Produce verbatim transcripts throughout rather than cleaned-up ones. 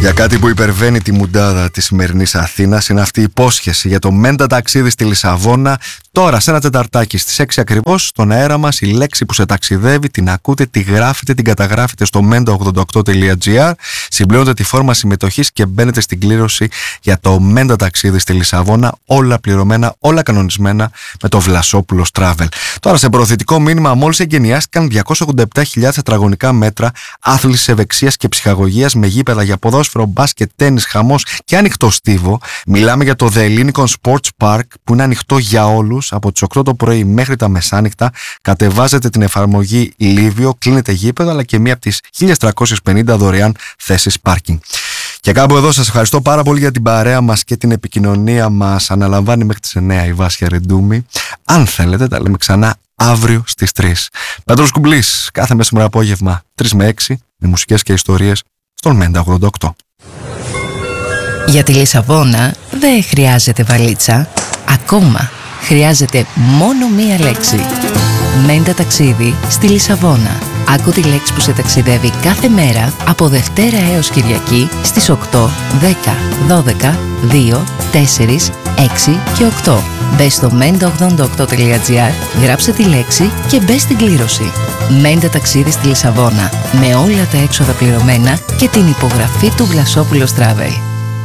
Για κάτι που υπερβαίνει τη μουντάδα της σημερινής Αθήνας είναι αυτή η υπόσχεση για το μέντα ταξίδι στη Λισαβόνα. Τώρα, σε ένα τεταρτάκι στις έξι ακριβώς, στον αέρα μας, η λέξη που σε ταξιδεύει την ακούτε, τη γράφετε, την καταγράφετε στο μέντα ογδόντα οκτώ τελεία τζι άρ, συμπληρώνετε τη φόρμα συμμετοχής και μπαίνετε στην κλήρωση για το μέντα ταξίδι στη Λισαβόνα. Όλα πληρωμένα, όλα κανονισμένα με το Βλασόπουλος Travel. Τώρα, σε προωθητικό μήνυμα, μόλις εγκαινιάστηκαν διακόσια ογδόντα επτά χιλιάδες τετραγωνικά μέτρα άθλησης ευεξίας και ψυχαγωγίας με γήπεδα για ποδόσφαιρο, μπάσκετ, τένις, χαμός και ανοιχτό στίβο. Μιλάμε για το The Ellinikon Sports Park που είναι ανοιχτό για όλους από τις οκτώ το πρωί μέχρι τα μεσάνυχτα. Κατεβάζετε την εφαρμογή Livio, κλείνετε γήπεδο αλλά και μία από τις χίλια τριακόσιες πενήντα δωρεάν θέσεις πάρκινγκ. Και κάπου εδώ σας ευχαριστώ πάρα πολύ για την παρέα μας και την επικοινωνία μας. Αναλαμβάνει μέχρι τις εννιά η Βάσια Ρεντούμη. Αν θέλετε τα λέμε ξανά αύριο στις τρεις. Πέτρος Κουμπλής, κάθε μεσημερινό απόγευμα τρεις με έξι με μουσικές και ιστορίες στον μέντα ογδόντα οκτώ. Για τη Λισαβόνα δεν χρειάζεται βαλίτσα. Ακόμα χρειάζεται μόνο μία λέξη. Μέντα ταξίδι στη Λισαβόνα. Άκου τη λέξη που σε ταξιδεύει κάθε μέρα από Δευτέρα έως Κυριακή στις οκτώ, δέκα, δώδεκα, δύο, τέσσερα, έξι και οκτώ. Μπες στο μέντα ογδόντα οκτώ τελεία τζι άρ, γράψε τη λέξη και μπες στην κλήρωση. Μέντα ταξίδι στη Λισαβόνα με όλα τα έξοδα πληρωμένα και την υπογραφή του Βλασόπουλος Travel.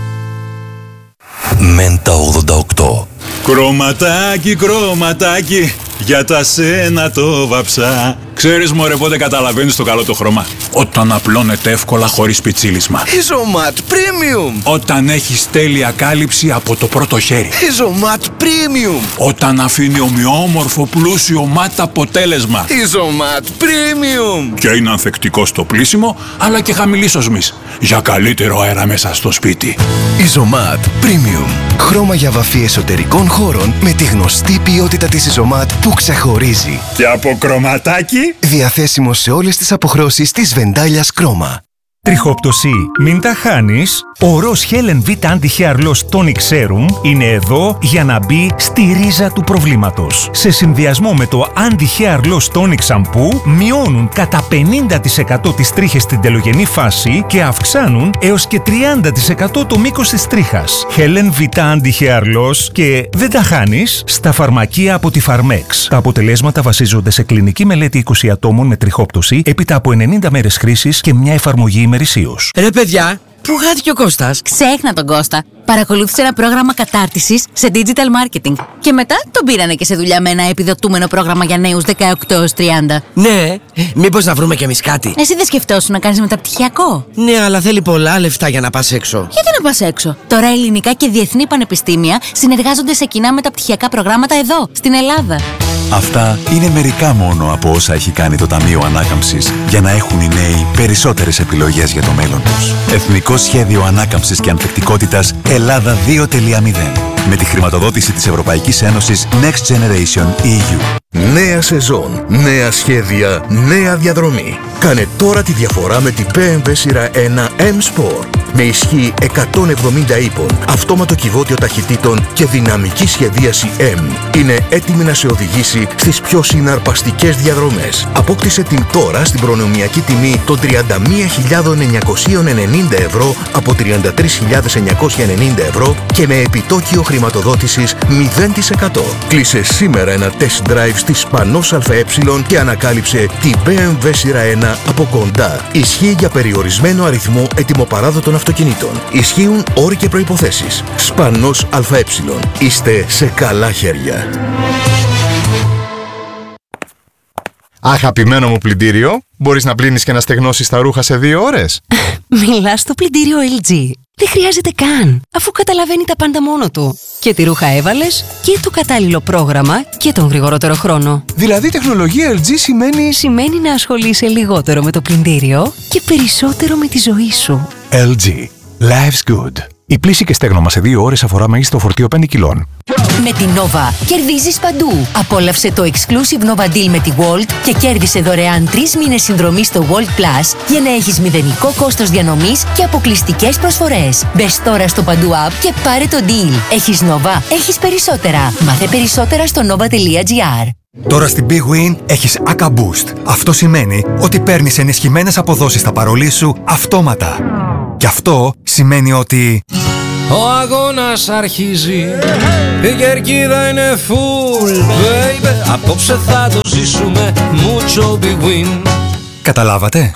μέντα ογδόντα οκτώ. Κρωματάκι, κρωματάκι, για τα σένα το βαψά. Ξέρεις μωρέ πότε καταλαβαίνεις το καλό το χρώμα? Όταν απλώνεται εύκολα χωρίς πιτσίλισμα. Isomat Premium. Όταν έχεις τέλεια κάλυψη από το πρώτο χέρι. Isomat Premium. Όταν αφήνει ομοιόμορφο πλούσιο ματ αποτέλεσμα. Isomat Premium. Και είναι ανθεκτικό στο πλύσιμο αλλά και χαμηλής οσμής, για καλύτερο αέρα μέσα στο σπίτι. Isomat Premium. Χρώμα για βαφή εσωτερικών χώρων με τη γνωστή ποιότητα της Isomat που ξεχωρίζει. Και από κρωματάκι διαθέσιμο σε όλες τις αποχρώσεις της βεντάλιας Chroma. Τριχόπτωση, μην τα χάνεις. Ο Ross Helen V Anti-Hair Loss Tonic Serum είναι εδώ για να μπει στη ρίζα του προβλήματος. Σε συνδυασμό με το Anti-Hair Loss Tonic Shampoo μειώνουν κατά πενήντα τοις εκατό τις τρίχες στην τελογενή φάση και αυξάνουν έως και τριάντα τοις εκατό το μήκος της τρίχας. Helen V Anti-Hair Loss και δεν τα χάνεις στα φαρμακεία από τη Pharmex. Τα αποτελέσματα βασίζονται σε κλινική μελέτη είκοσι ατόμων με τριχόπτωση έπειτα από ενενήντα μέρες χρήσης και μια εφαρμογή ημερησίως. Ρε παιδιά, πού χάθηκε ο Κώστας? Ξέχνα τον Κώστα. Παρακολούθησε ένα πρόγραμμα κατάρτισης σε digital marketing. Και μετά τον πήρανε και σε δουλειά με ένα επιδοτούμενο πρόγραμμα για νέους δεκαοκτώ έως τριάντα. Ναι, μήπως να βρούμε κι εμείς κάτι? Εσύ δεν σκεφτόσουν να κάνεις μεταπτυχιακό? Ναι, αλλά θέλει πολλά λεφτά για να πας έξω. Γιατί να πας έξω? Τώρα ελληνικά και διεθνή πανεπιστήμια συνεργάζονται σε κοινά μεταπτυχιακά προγράμματα εδώ, στην Ελλάδα. Αυτά είναι μερικά μόνο από όσα έχει κάνει το Ταμείο Ανάκαμψης για να έχουν οι νέοι περισσότερες επιλογές για το μέλλον τους. Εθνικό Σχέδιο Ανάκαμψης και Ανθεκτικότητας Ελλάδα δύο τελεία μηδέν. Με τη χρηματοδότηση της Ευρωπαϊκής Ένωσης Next Generation ι γιου. Νέα σεζόν, νέα σχέδια, νέα διαδρομή. Κάνε τώρα τη διαφορά με την μπι εμ ντάμπλιου σειρά ένα M-Sport. Με ισχύ εκατόν εβδομήντα ύπων, αυτόματο κυβότιο ταχυτήτων και δυναμική σχεδίαση M. Είναι έτοιμη να σε οδηγήσει στις πιο συναρπαστικές διαδρομές. Απόκτησε την τώρα στην προνομιακή τιμή των τριάντα μία χιλιάδες εννιακόσια ενενήντα ευρώ από τριάντα τρεις χιλιάδες εννιακόσια ενενήντα ευρώ και με επιτόκιο χρηματοδότησης μηδέν τοις εκατό. Κλείσε σήμερα ένα test drive στη Σπανός ΑΕ και ανακάλυψε την μπι εμ ντάμπλιου σειρά ένα από κοντά. Ισχύει για περιορισμένο αριθμό ετοιμοπαράδοτων αυτοκινήτων. Ισχύουν όροι και προϋποθέσεις. Σπανός ΑΕ. Είστε σε καλά χέρια. Αγαπημένο μου πλυντήριο, μπορείς να πλύνεις και να στεγνώσεις τα ρούχα σε δύο ώρες? Μιλάς στο πλυντήριο ελ τζι. Δεν χρειάζεται καν, αφού καταλαβαίνει τα πάντα μόνο του. Και τι ρούχα έβαλες και το κατάλληλο πρόγραμμα και τον γρηγορότερο χρόνο. Δηλαδή τεχνολογία ελ τζι σημαίνει... Σημαίνει να ασχολείσαι λιγότερο με το πλυντήριο και περισσότερο με τη ζωή σου. ελ τζι. Life's good. Η πλύση και στέγνομα σε δύο ώρες αφορά μέγιστο φορτίο πέντε κιλών. Με την Nova κερδίζεις παντού. Απόλαυσε το exclusive Nova Deal με τη Walt και κέρδισε δωρεάν τρεις μήνες συνδρομή στο Walt Plus για να έχεις μηδενικό κόστος διανομής και αποκλειστικές προσφορές. Μπες τώρα στο παντού app και πάρε το deal. Έχεις Nova, έχεις περισσότερα. Μάθε περισσότερα στο nova τελεία gr. Τώρα στην Big Win έχεις έι έι Boost. Αυτό σημαίνει ότι παίρνεις ενισχυμένες αποδόσεις στα παρολί σου αυτόματα. Και αυτό σημαίνει ότι... Ο αγώνας αρχίζει, η κερκίδα είναι full, baby. Απόψε θα το ζήσουμε, mucho big win. Καταλάβατε?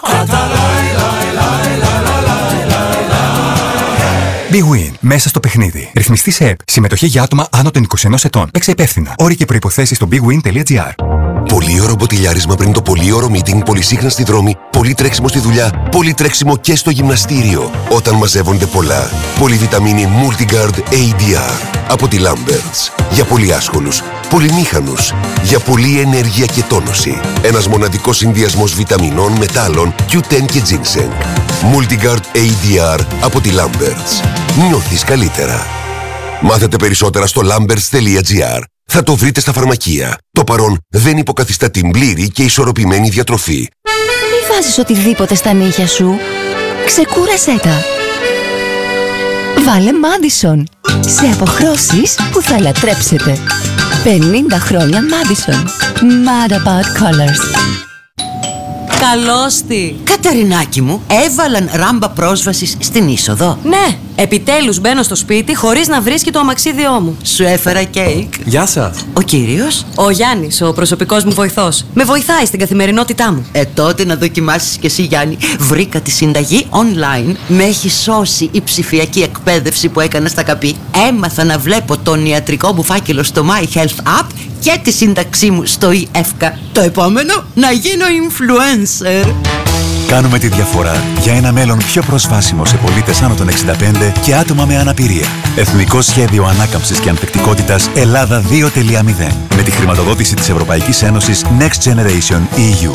Big Win. Μέσα στο παιχνίδι. Ρυθμιστή σε ΕΠ. Συμμετοχή για άτομα άνω των είκοσι ενός ετών. Παίξε υπεύθυνα. Όροι και προϋποθέσεις στο big win τελεία gr. Πολύωρο μποτιλιάρισμα πριν το πολύωρο meeting, πολυσύχνα στη δρόμη, πολύ τρέξιμο στη δουλειά, πολύ τρέξιμο και στο γυμναστήριο. Όταν μαζεύονται πολλά. Πολυβιταμίνη Multigard έι ντι αρ από τη Lamberts. Για πολύ άσχολους, πολυμήχανους, για πολλή ενέργεια και τόνωση. Ένας μοναδικός συνδυασμός βιταμινών, μετάλλων, κιου τεν και ginseng. Multigard έι ντι αρ από τη Lamberts. Νιώθεις καλύτερα. Μάθετε περισσότερα στο lamberts τελεία gr. Θα το βρείτε στα φαρμακεία. Το παρόν δεν υποκαθιστά την πλήρη και ισορροπημένη διατροφή. Μη βάζεις οτιδήποτε στα νύχια σου. Ξεκούρασέ τα. Βάλε Madison. Σε αποχρώσεις που θα λατρέψετε. πενήντα χρόνια Madison. Mad about colors. Καλώς τη! Κατερινάκι μου, έβαλαν ράμπα πρόσβασης στην είσοδο. Ναι, επιτέλους μπαίνω στο σπίτι χωρίς να βρίσκει το αμαξίδιό μου. Σου έφερα κέικ. Γεια σας. Ο κύριος? Ο Γιάννης, ο προσωπικός μου βοηθός. Με βοηθάει στην καθημερινότητά μου. Ε, τότε να δοκιμάσεις κι εσύ, Γιάννη. Βρήκα τη συνταγή online. Με έχει σώσει η ψηφιακή εκπαίδευση που έκανα στα καπί. Έμαθα να βλέπω τον ιατρικό μου φάκελο στο My Health App και τη σύνταξή μου στο ι-εύκα. Το επόμενο, να γίνω influencer. Κάνουμε τη διαφορά για ένα μέλλον πιο προσβάσιμο σε πολίτες άνω των εξήντα πέντε και άτομα με αναπηρία. Εθνικό Σχέδιο Ανάκαμψης και Ανθεκτικότητας Ελλάδα δύο τελεία μηδέν. Με τη χρηματοδότηση της Ευρωπαϊκής Ένωσης Next Generation ι γιου.